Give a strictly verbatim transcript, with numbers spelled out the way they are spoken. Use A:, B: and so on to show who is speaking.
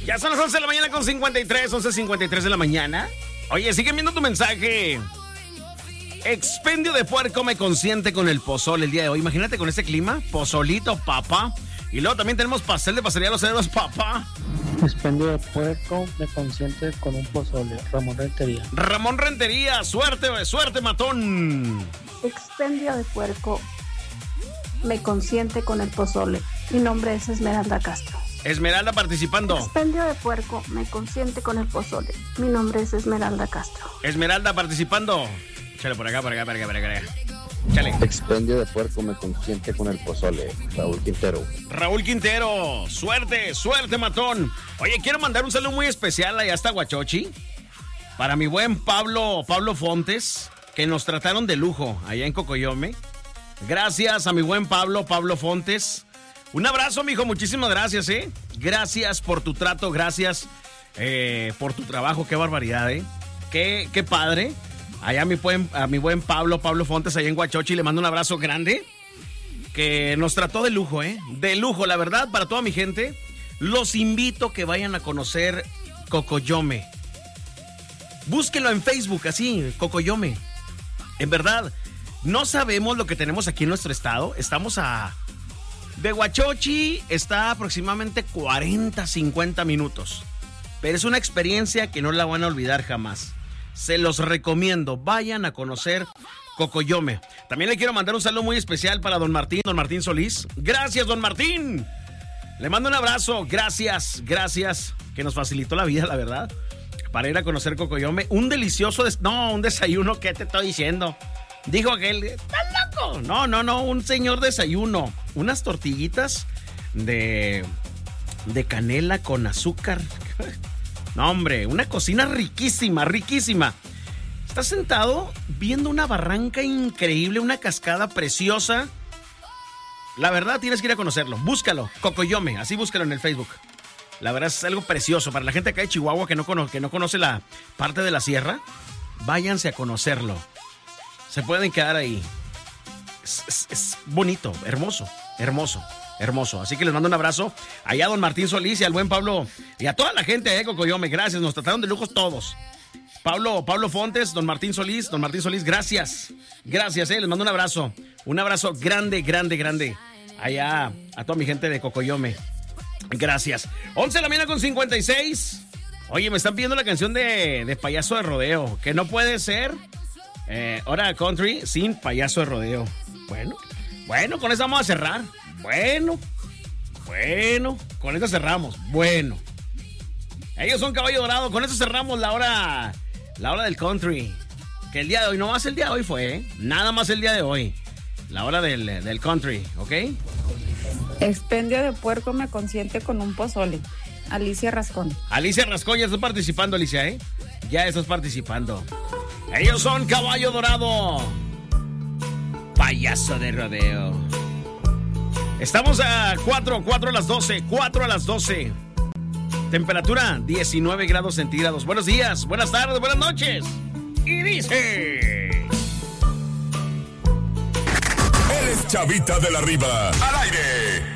A: Ya son las once de la mañana con cincuenta y tres, once cincuenta y tres de la mañana. Oye, sigue viendo tu mensaje. Expendio de puerco me consiente con el pozole el día de hoy. Imagínate con este clima, pozolito, papá. Y luego también tenemos pastel de pastelería Los Héroes, papá.
B: Expendio de puerco me consiente con un pozole. Ramón Rentería.
A: Ramón Rentería, suerte, suerte, matón.
C: Expendio de puerco me consiente con el pozole. Mi nombre es Esmeralda Castro.
A: Esmeralda participando.
C: Expendio de puerco me consiente con el pozole. Mi nombre es Esmeralda Castro.
A: Esmeralda participando. Chale por acá, por acá, por acá, por acá. Chale.
D: Expendio de puerco me consiente con el pozole. Raúl Quintero.
A: Raúl Quintero, suerte, suerte, matón. Oye, quiero mandar un saludo muy especial allá hasta Huachochi. Para mi buen Pablo, Pablo Fontes, que nos trataron de lujo allá en Cocoyome. Gracias a mi buen Pablo, Pablo Fontes. Un abrazo, mijo, muchísimas gracias, ¿eh? Gracias por tu trato, gracias eh, por tu trabajo, qué barbaridad, ¿eh? Qué, qué padre. Allá a mi, buen, a mi buen Pablo, Pablo Fontes, allá en Huachochi, le mando un abrazo grande. Que nos trató de lujo, ¿eh? De lujo, la verdad, para toda mi gente. Los invito a que vayan a conocer Cocoyome. Búsquenlo en Facebook, así, Cocoyome. En verdad, no sabemos lo que tenemos aquí en nuestro estado. Estamos a... De Huachochi está aproximadamente cuarenta, cincuenta minutos. Pero es una experiencia que no la van a olvidar jamás. Se los recomiendo. Vayan a conocer Cocoyome. También le quiero mandar un saludo muy especial para don Martín, don Martín Solís. Gracias, don Martín. Le mando un abrazo. Gracias, gracias. Que nos facilitó la vida, la verdad. Para ir a conocer Cocoyome. Un delicioso... Des- no, un desayuno. ¿Qué te estoy diciendo? Dijo aquel, ¿estás loco? No, no, no, un señor desayuno. Unas tortillitas de, de canela con azúcar. No, hombre, una cocina riquísima, riquísima. Estás sentado viendo una barranca increíble, una cascada preciosa. La verdad, tienes que ir a conocerlo. Búscalo, Cocoyome, así búscalo en el Facebook. La verdad es algo precioso. Para la gente acá de Chihuahua que no, cono- que no conoce la parte de la sierra, váyanse a conocerlo. Se pueden quedar ahí. Es, es, es bonito, hermoso, hermoso, hermoso. Así que les mando un abrazo allá a don Martín Solís y al buen Pablo y a toda la gente de Cocoyome. Gracias, nos trataron de lujos todos. Pablo, Pablo Fontes, don Martín Solís, don Martín Solís, gracias. Gracias, eh, les mando un abrazo. Un abrazo grande, grande, grande. Allá a toda mi gente de Cocoyome. Gracias. once de la mañana con cincuenta y seis. Oye, me están pidiendo la canción de, de Payaso de Rodeo. Que no puede ser... Eh, hora country sin payaso de rodeo. Bueno, bueno, con eso vamos a cerrar. Bueno, bueno, con eso cerramos. Bueno, ellos son Caballo Dorado. Con eso cerramos la hora, la hora del country. Que el día de hoy, no más el día de hoy fue, ¿eh? Nada más el día de hoy. La hora del, del country, ¿ok?
E: Expendio de puerco me consiente con un pozole. Alicia Rascón.
A: Alicia Rascón, ya estás participando, Alicia, ¿eh? Ya estás participando. Ellos son Caballo Dorado. Payaso de rodeo. Estamos a cuatro, cuatro a las doce, cuatro a las doce. Temperatura diecinueve grados centígrados. Buenos días, buenas tardes, buenas noches. Y dice...
F: Él es Chavita de la Riva. Al aire.